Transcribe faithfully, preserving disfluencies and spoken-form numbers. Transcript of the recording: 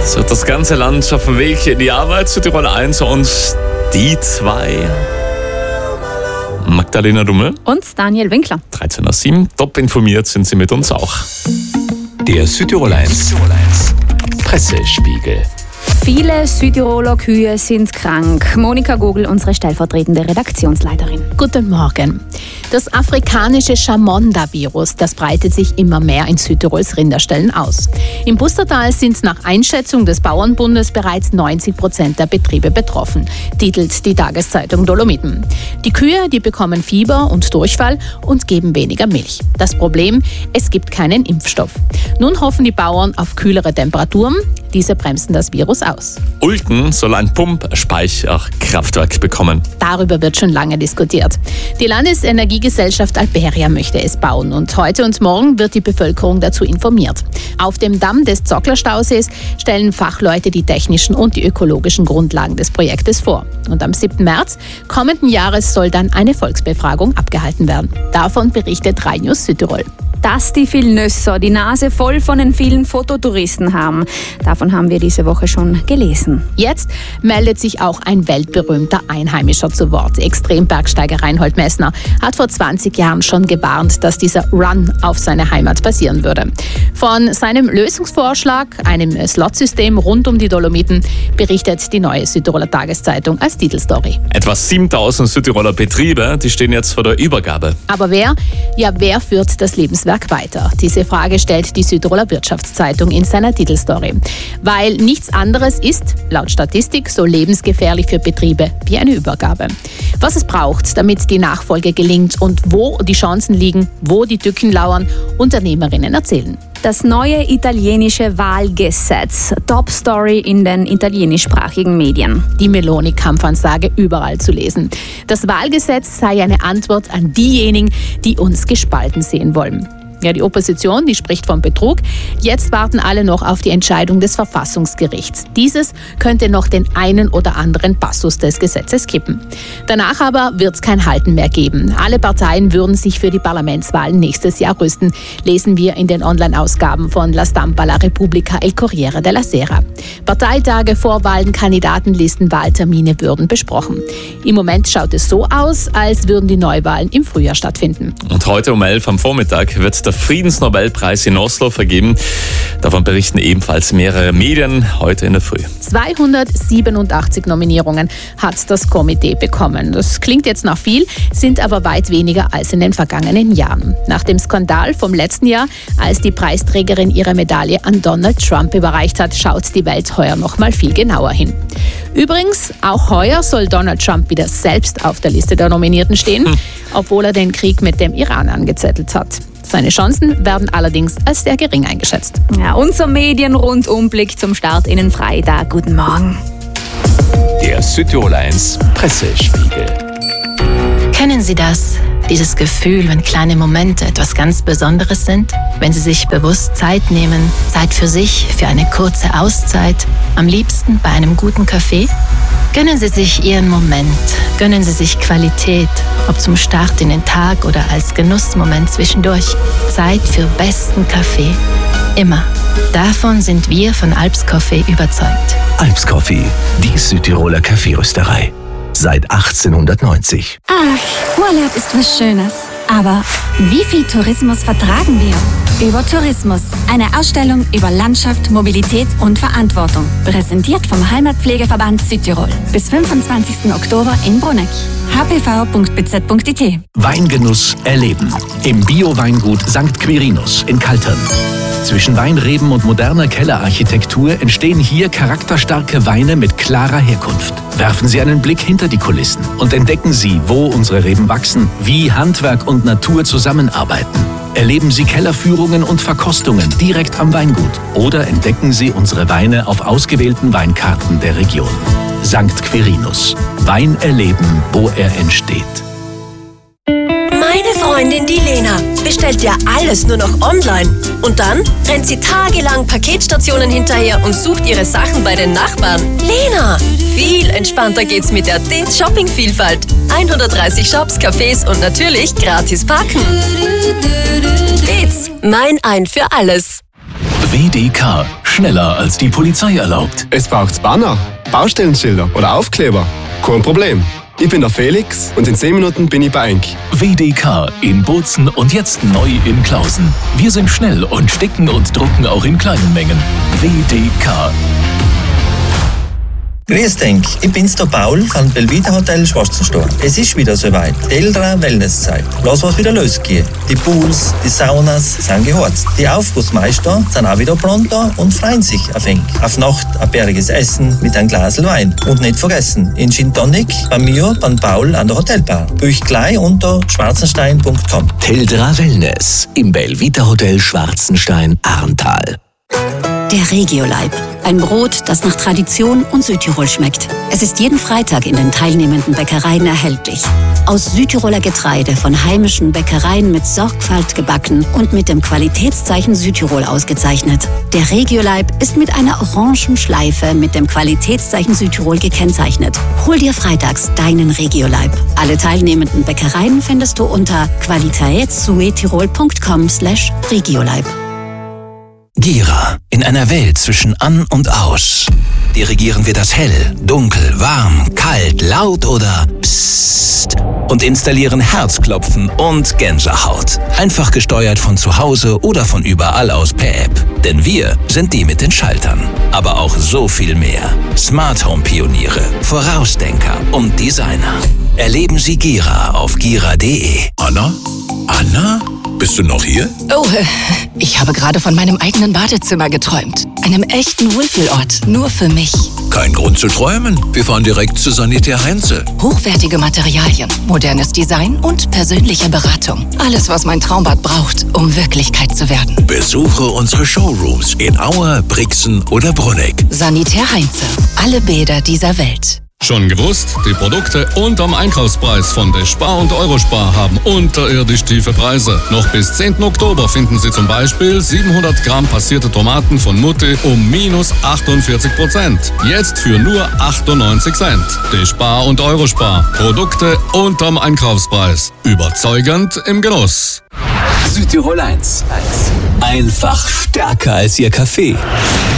So, das ganze Land auf dem Weg in die Arbeit, Südtirol eins und die zwei. Magdalena Dummel und Daniel Winkler. dreizehn nach sieben, top informiert sind Sie mit uns auch. Der Südtirol eins Pressespiegel. Viele Südtiroler Kühe sind krank. Monika Gogel, unsere stellvertretende Redaktionsleiterin. Guten Morgen. Das afrikanische Chamonda-Virus, das breitet sich immer mehr in Südtirols Rinderställen aus. Im Pustertal sind nach Einschätzung des Bauernbundes bereits neunzig Prozent der Betriebe betroffen, titelt die Tageszeitung Dolomiten. Die Kühe, die bekommen Fieber und Durchfall und geben weniger Milch. Das Problem, es gibt keinen Impfstoff. Nun hoffen die Bauern auf kühlere Temperaturen. Diese bremsen das Virus aus. Ulten soll ein Pumpspeicherkraftwerk bekommen. Darüber wird schon lange diskutiert. Die Landesenergiegesellschaft Alberia möchte es bauen und heute und morgen wird die Bevölkerung dazu informiert. Auf dem Damm des Zockler-Stausees stellen Fachleute die technischen und die ökologischen Grundlagen des Projektes vor. Und am siebten März kommenden Jahres soll dann eine Volksbefragung abgehalten werden. Davon berichtet Rai News Südtirol. Dass die Villnösser die Nase voll von den vielen Fototouristen haben. Davon haben wir diese Woche schon gelesen. Jetzt meldet sich auch ein weltberühmter Einheimischer zu Wort. Extrembergsteiger Reinhold Messner hat vor zwanzig Jahren schon gewarnt, dass dieser Run auf seine Heimat passieren würde. Von seinem Lösungsvorschlag, einem Slotsystem rund um die Dolomiten, berichtet die Neue Südtiroler Tageszeitung als Titelstory. Etwa siebentausend Südtiroler Betriebe, die stehen jetzt vor der Übergabe. Aber wer? Ja, wer führt das Lebenswerk weiter? Diese Frage stellt die Südtiroler Wirtschaftszeitung in seiner Titelstory. Weil nichts anderes ist, laut Statistik, so lebensgefährlich für Betriebe wie eine Übergabe. Was es braucht, damit die Nachfolge gelingt und wo die Chancen liegen, wo die Tücken lauern, Unternehmerinnen erzählen. Das neue italienische Wahlgesetz. Top-Story in den italienischsprachigen Medien. Die Meloni-Kampfansage überall zu lesen. Das Wahlgesetz sei eine Antwort an diejenigen, die uns gespalten sehen wollen. Ja, die Opposition, die spricht vom Betrug. Jetzt warten alle noch auf die Entscheidung des Verfassungsgerichts. Dieses könnte noch den einen oder anderen Passus des Gesetzes kippen. Danach aber wird es kein Halten mehr geben. Alle Parteien würden sich für die Parlamentswahlen nächstes Jahr rüsten, lesen wir in den Online-Ausgaben von La Stampa, La Repubblica, El Corriere della Sera. Parteitage, Vorwahlen, Kandidatenlisten, Wahltermine würden besprochen. Im Moment schaut es so aus, als würden die Neuwahlen im Frühjahr stattfinden. Und heute um elf am Vormittag wird der Friedensnobelpreis in Oslo vergeben. Davon berichten ebenfalls mehrere Medien heute in der Früh. zweihundertsiebenundachtzig Nominierungen hat das Komitee bekommen. Das klingt jetzt nach viel, sind aber weit weniger als in den vergangenen Jahren. Nach dem Skandal vom letzten Jahr, als die Preisträgerin ihre Medaille an Donald Trump überreicht hat, schaut die Welt heuer noch mal viel genauer hin. Übrigens, auch heuer soll Donald Trump wieder selbst auf der Liste der Nominierten stehen, hm. obwohl er den Krieg mit dem Iran angezettelt hat. Seine Chancen werden allerdings als sehr gering eingeschätzt. Ja, unser Medienrundumblick zum Start in den Freitag. Guten Morgen. Der Südtirol eins Pressespiegel. Kennen Sie das? Dieses Gefühl, wenn kleine Momente etwas ganz Besonderes sind? Wenn Sie sich bewusst Zeit nehmen, Zeit für sich, für eine kurze Auszeit, am liebsten bei einem guten Kaffee? Gönnen Sie sich Ihren Moment, gönnen Sie sich Qualität, ob zum Start in den Tag oder als Genussmoment zwischendurch. Zeit für besten Kaffee. Immer. Davon sind wir von Alps Coffee überzeugt. Alps Coffee, die Südtiroler Kaffeerösterei. Seit achtzehnhundertneunzig. Ach, Urlaub ist was Schönes. Aber wie viel Tourismus vertragen wir? Über Tourismus. Eine Ausstellung über Landschaft, Mobilität und Verantwortung. Präsentiert vom Heimatpflegeverband Südtirol. Bis fünfundzwanzigsten Oktober in Bruneck. h p v punkt b z punkt i t. Weingenuss erleben. Im Bio-Weingut Sankt Quirinus in Kaltern. Zwischen Weinreben und moderner Kellerarchitektur entstehen hier charakterstarke Weine mit klarer Herkunft. Werfen Sie einen Blick hinter die Kulissen und entdecken Sie, wo unsere Reben wachsen, wie Handwerk und Natur zusammenarbeiten. Erleben Sie Kellerführungen und Verkostungen direkt am Weingut oder entdecken Sie unsere Weine auf ausgewählten Weinkarten der Region. Sankt Quirinus. Wein erleben, wo er entsteht. Meine Freundin, die Lena, bestellt ja alles nur noch online. Und dann rennt sie tagelang Paketstationen hinterher und sucht ihre Sachen bei den Nachbarn. Lena, viel entspannter geht's mit der D E E T Shopping-Vielfalt. hundertdreißig Shops, Cafés und natürlich gratis parken. D E E T, mein Ein für alles. W D K schneller als die Polizei erlaubt. Es braucht Banner, Baustellenschilder oder Aufkleber. Kein Problem. Ich bin der Felix und in zehn Minuten bin ich bei Enk. W D K in Bozen und jetzt neu in Klausen. Wir sind schnell und sticken und drucken auch in kleinen Mengen. W D K. Grüß denk, ich bin's der Paul von Belvita Hotel Schwarzenstein. Es ist wieder soweit. Eldra Wellnesszeit. Lass was wieder losgehen. Die Pools, die Saunas sind geheizt. Die Aufgussmeister sind auch wieder pronto und freuen sich auf Enk. Auf Nacht ein bäriges Essen mit einem Glas Wein. Und nicht vergessen, in Gin Tonic bei mir, beim Paul an der Hotelbar. Buch gleich unter schwarzenstein punkt com. Teldra Wellness im Belvita Hotel Schwarzenstein, Arntal. Der Regiolaib. Ein Brot, das nach Tradition und Südtirol schmeckt. Es ist jeden Freitag in den teilnehmenden Bäckereien erhältlich. Aus Südtiroler Getreide von heimischen Bäckereien mit Sorgfalt gebacken und mit dem Qualitätszeichen Südtirol ausgezeichnet. Der Regiolaib ist mit einer orangen Schleife mit dem Qualitätszeichen Südtirol gekennzeichnet. Hol dir freitags deinen Regiolaib. Alle teilnehmenden Bäckereien findest du unter qualitätssuetirol punkt com slash Regiolaib. Gira. In einer Welt zwischen an und aus. Dirigieren wir das hell, dunkel, warm, kalt, laut oder psst und installieren Herzklopfen und Gänsehaut. Einfach gesteuert von zu Hause oder von überall aus per App. Denn wir sind die mit den Schaltern. Aber auch so viel mehr. Smart Home Pioniere, Vorausdenker und Designer. Erleben Sie Gira auf gira punkt de. Anna? Anna? Bist du noch hier? Oh, ich habe gerade von meinem eigenen Badezimmer geträumt. Einem echten Wohlfühlort, nur für mich. Kein Grund zu träumen. Wir fahren direkt zu Sanitär Heinze. Hochwertige Materialien, modernes Design und persönliche Beratung. Alles, was mein Traumbad braucht, um Wirklichkeit zu werden. Besuche unsere Showrooms in Auer, Brixen oder Brunegg. Sanitär Heinze. Alle Bäder dieser Welt. Schon gewusst? Die Produkte unterm Einkaufspreis von der Spar und Eurospar haben unterirdisch tiefe Preise. Noch bis zehnten Oktober finden Sie zum Beispiel siebenhundert Gramm passierte Tomaten von Mutti um minus achtundvierzig Prozent. Jetzt für nur achtundneunzig Cent. Die Spar und Eurospar. Produkte unterm Einkaufspreis. Überzeugend im Genuss. Südtirol eins. Einfach stärker als Ihr Kaffee.